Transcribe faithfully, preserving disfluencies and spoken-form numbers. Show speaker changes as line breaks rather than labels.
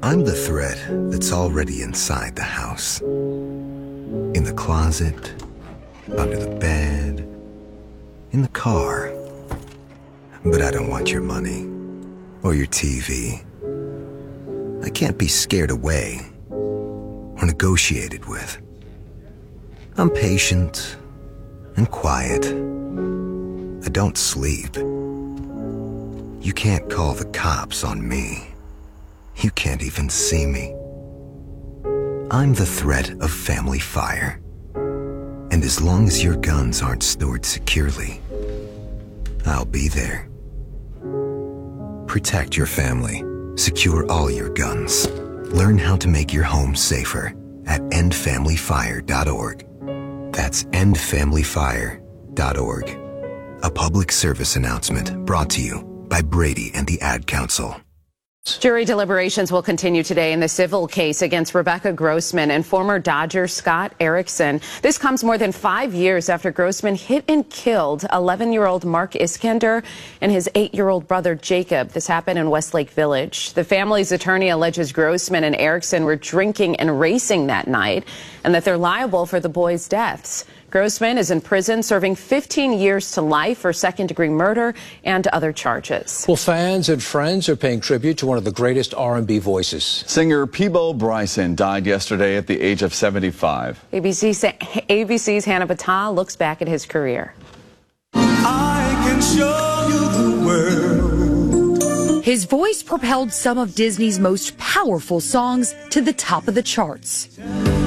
I'm the thread that's already inside the house. In the closet, under the bed, in the car. But I don't want your money or your T V. I can't be scared away or negotiated with. I'm patient and quiet. I don't sleep. You can't call the cops on me. You can't even see me. I'm the threat of family fire. And as long as your guns aren't stored securely, I'll be there. Protect your family. Secure all your guns. Learn how to make your home safer at end family fire dot org. That's end family fire dot org. A public service announcement brought to you by Brady and the Ad Council.
Jury deliberations will continue today in the civil case against Rebecca Grossman and former Dodger Scott Erickson. This comes more than five years after Grossman hit and killed eleven-year-old Mark Iskander and his eight-year-old brother Jacob. This happened in Westlake Village. The family's attorney alleges Grossman and Erickson were drinking and racing that night and that they're liable for the boys' deaths. Grossman is in prison serving fifteen years to life for second-degree murder and other charges.
Well, fans and friends are paying tribute to one of the greatest R and B voices.
Singer Peabo Bryson died yesterday at the age of seventy-five.
A B C, A B C's Hannah Battah looks back at his career.
I can show you the world.
His voice propelled some of Disney's most powerful songs to the top of the charts.